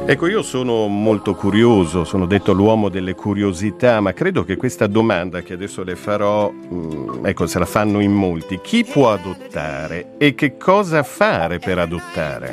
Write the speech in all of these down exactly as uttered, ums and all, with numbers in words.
Ecco, io sono molto curioso, sono detto l'uomo delle curiosità, ma credo che questa domanda che adesso le farò, mh, ecco, se la fanno in molti. Chi può adottare e che cosa fare per adottare?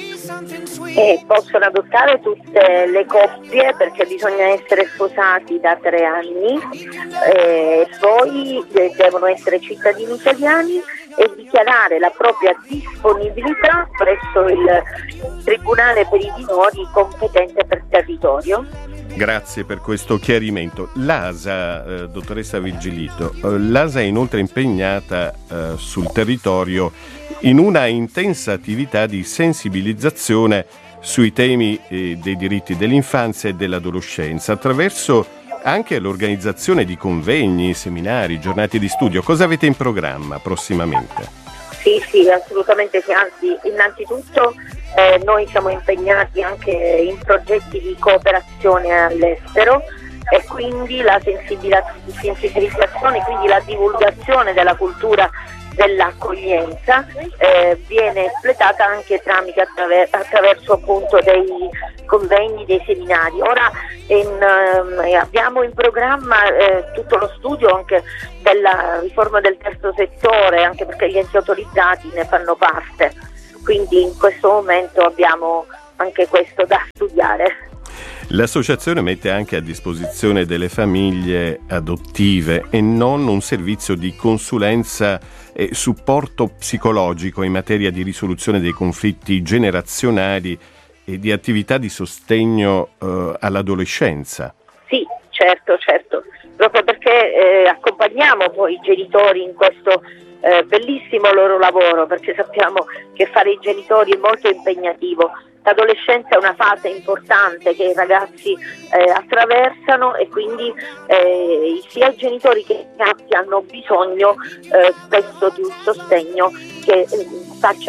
E possono adottare tutte le coppie, perché bisogna essere sposati da tre anni, e poi devono essere cittadini italiani e dichiarare la propria disponibilità presso il Tribunale per i minori competente per territorio. Grazie per questo chiarimento. L'A S A, eh, dottoressa Virgilito, eh, l'A S A è inoltre impegnata eh, sul territorio in una intensa attività di sensibilizzazione sui temi eh, dei diritti dell'infanzia e dell'adolescenza, attraverso anche l'organizzazione di convegni, seminari, giornate di studio. Cosa avete in programma prossimamente? Sì, sì, assolutamente sì. Anzi, innanzitutto eh, noi siamo impegnati anche in progetti di cooperazione all'estero e quindi la sensibilizzazione, quindi la divulgazione della cultura dell'accoglienza eh, viene espletata anche tramite attraver- attraverso appunto dei convegni, dei seminari. Ora in, eh, abbiamo in programma eh, tutto lo studio anche della riforma del terzo settore, anche perché gli enti autorizzati ne fanno parte, quindi in questo momento abbiamo anche questo da studiare. L'associazione mette anche a disposizione delle famiglie adottive e non un servizio di consulenza e supporto psicologico in materia di risoluzione dei conflitti generazionali e di attività di sostegno eh, all'adolescenza. Sì, certo, certo, proprio perché eh, accompagniamo poi i genitori in questo eh, bellissimo loro lavoro, perché sappiamo che fare i genitori è molto impegnativo. L'adolescenza è una fase importante che i ragazzi eh, attraversano e quindi eh, sia i genitori che i ragazzi hanno bisogno eh, spesso di un sostegno che eh, faccia